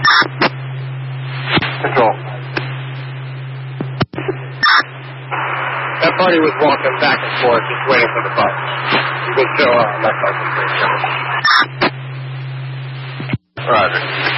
Control. That buddy was walking back and forth, just waiting for the bus. You can show up. Roger.